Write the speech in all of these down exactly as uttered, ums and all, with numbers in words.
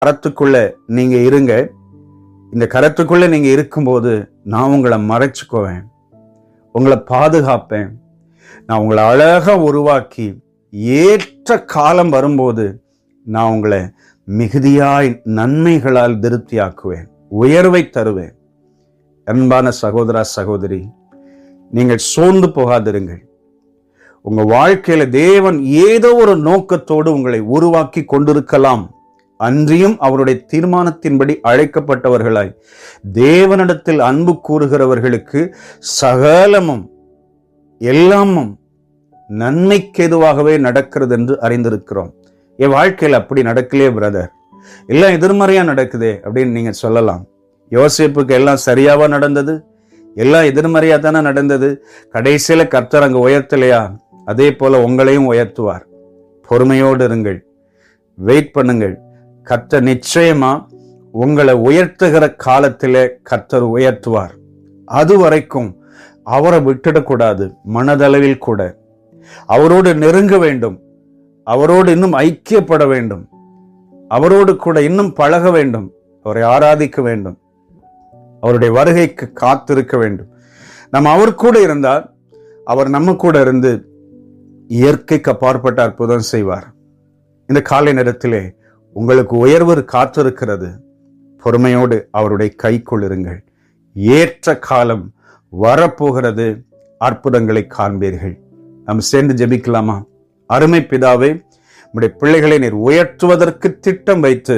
கரத்துக்குள்ள நீங்க இருங்க. இந்த கரத்துக்குள்ள நீங்க இருக்கும்போது நான் உங்களை மறைச்சுக்குவேன், உங்களை பாதுகாப்பேன். நான் உங்களை அழகா உருவாக்கி ஏற்ற காலம் வரும்போது நான் உங்களை மிகுதியாய் நன்மைகளால் திருப்தியாக்குவேன், உயர்வை தருவேன். அன்பான சகோதரா சகோதரி, நீங்கள் சோர்ந்து போகாதிருங்கள். உங்க வாழ்க்கையில தேவன் ஏதோ ஒரு நோக்கத்தோடு உங்களை உருவாக்கி கொண்டிருக்கலாம். அன்றியும் அவருடைய தீர்மானத்தின்படி அழைக்கப்பட்டவர்களாய் தேவனிடத்தில் அன்பு கூறுகிறவர்களுக்கு சகலமும் எல்லாமும் நன்மைக்கேதுவாகவே நடக்கிறது என்று அறிந்திருக்கிறோம். என் வாழ்க்கையில் அப்படி நடக்கலையே பிரதர், எல்லாம் எதிர்மறையா நடக்குதே அப்படின்னு நீங்க சொல்லலாம். யோசேப்புக்கு எல்லாம் சரியாவா நடந்தது? எல்லாம் எதிர்மறையா தானே நடந்தது. கடைசியில கர்த்தர் அங்க உயர்த்தலையா? அதே போல உங்களையும் உயர்த்துவார். பொறுமையோடு இருங்கள், வெயிட் பண்ணுங்கள். கர்த்தர் நிச்சயமா உங்களை உயர்த்துகிற காலத்திலே கர்த்தர் உயர்த்துவார். அது வரைக்கும் அவரை விட்டுடக்கூடாது. மனதளவில் கூட அவரோடு நெருங்க வேண்டும், அவரோடு இன்னும் ஐக்கியப்பட வேண்டும், அவரோடு கூட இன்னும் பழக வேண்டும், அவரை ஆராதிக்க வேண்டும், அவருடைய வருகைக்கு காத்திருக்க வேண்டும். நம்ம அவர் கூட இருந்தால் அவர் நம்ம கூட இருந்து இயற்கைக்கு அப்பாற்பட்ட அற்புதம் செய்வார். இந்த காலை நேரத்திலே உங்களுக்கு உயர்வு காத்திருக்கிறது. பொறுமையோடு அவருடைய கைக்குள் இருங்கள். ஏற்ற காலம் வரப்போகிறது, அற்புதங்களை காண்பீர்கள். நாம் சேர்ந்து ஜெபிக்கலாமா? அருமை பிதாவே, நம்முடைய பிள்ளைகளை நீர் உயர்த்துவதற்கு திட்டம் வைத்து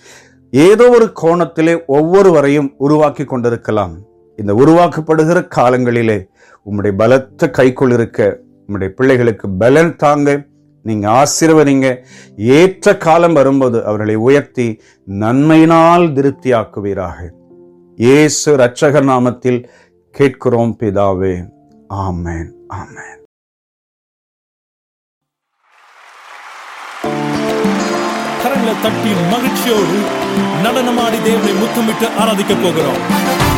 ஏதோ ஒரு கோணத்திலே ஒவ்வொருவரையும் உருவாக்கி கொண்டிருக்கலாம். இந்த உருவாக்கப்படுகிற காலங்களிலே உம்முடைய பலத்த கைக்குள் இருக்க உம்முடைய பிள்ளைகளுக்கு பலன் தாங்க நீங்க ஆசீர்வதிங்க. ஏற்ற காலம் வரும்போது அவர்களை உயர்த்தி நன்மையினால் திருப்தியாக்குவீராக. இயேசு இரட்சகர் நாமத்தில் கேட்கிறோம் பிதாவே, ஆமென், ஆமென். கரங்களை தட்டி மகிழ்ச்சியோடு நடனமாடி தேவனை முத்தமிட்டு ஆராதிக்க போகிறோம்.